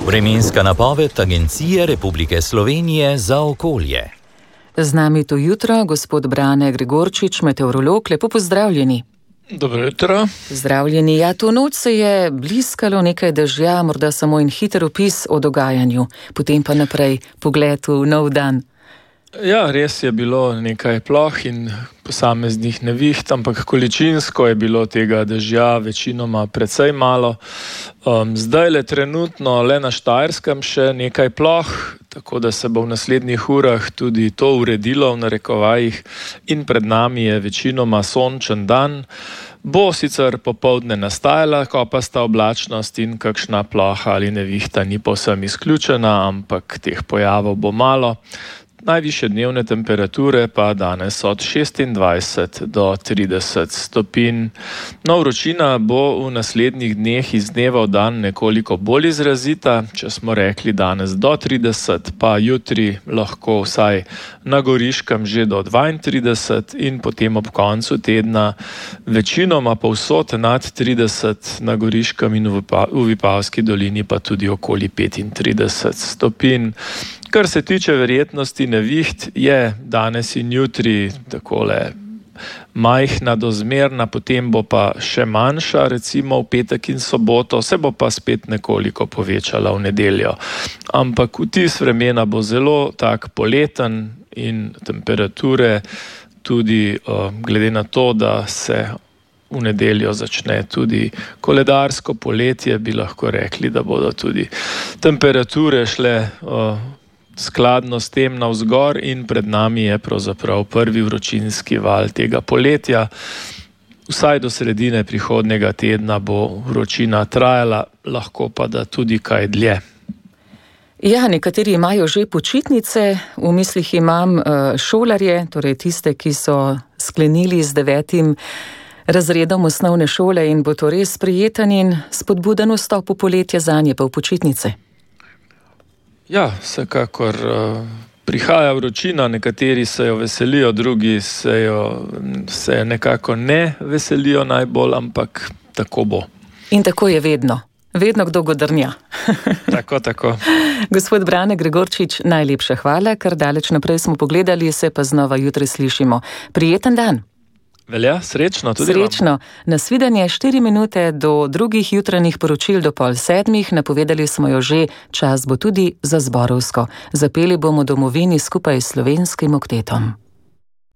Vremenska napoved Agencije Republike Slovenije za okolje. Z nami to jutro gospod Brane Gregorčič, meteorolog. Lepo pozdravljeni. Dobro jutro. Zdravljeni. Ja, to noč se je bliskalo nekaj dežja, morda samo en hiter opis o dogajanju, potem pa naprej pogled v nov dan. Ja, res je bilo nekaj ploh in posameznih neviht, ampak količinsko je bilo tega dežja večinoma precej malo. Zdaj le trenutno le na Štajerskem še nekaj ploh, tako da se bo v naslednjih urah tudi to uredilo v narekovajih in pred nami je večinoma sončen dan. Bo sicer popoldne nastajala kopasta oblačnost in kakšna ploha ali nevihta ni povsem izključena, ampak teh pojavov bo malo. Najvišje dnevne temperature pa danes od 26 do 30 stopinj. No, vročina bo v naslednjih dneh iz dneva v dan nekoliko bolj izrazita. Če smo rekli danes do 30, pa jutri lahko vsaj na Goriškem že do 32 in potem ob koncu tedna večinoma povsod nad 30, na Goriškem in v Vipavski dolini pa tudi okoli 35 stopinj. Kar se tiče verjetnosti neviht, je danes in jutri takole majhna do zmerna, potem bo pa še manjša, recimo v petek in soboto, se bo pa spet nekoliko povečala v nedeljo. Ampak vtis vremena bo zelo tak poleten in temperature tudi glede na to, da se v nedeljo začne tudi koledarsko poletje, bi lahko rekli, da bodo tudi temperature šle skladno s tem navzgor in pred nami je pravzaprav prvi vročinski val tega poletja. Vsaj do sredine prihodnjega tedna bo vročina trajala, lahko pa da tudi kaj dlje. Ja, nekateri imajo že počitnice, v mislih imam šolarje, torej tiste, ki so sklenili z 9. razredom osnovne šole in bo to res prijeten in spodbuden vstop v poletje zanje pa v počitnice. Ja, vsekakor prihaja vročina, nekateri se jo veselijo, drugi se nekako ne veselijo najbolj, ampak tako bo. In tako je vedno. Vedno kdo godrnja. Tako. Gospod Brane Gregorčič, najlepša hvala, kar daleč naprej smo pogledali, se pa znova jutri slišimo. Prijeten dan. Velja, srečno tudi Srečno. vam. Nasvidenje 4 minute do drugih jutranjih poročil do 6:30. Napovedali smo jo že, čas bo tudi za zborovsko. Zapeli bomo domovini skupaj s slovenskim oktetom.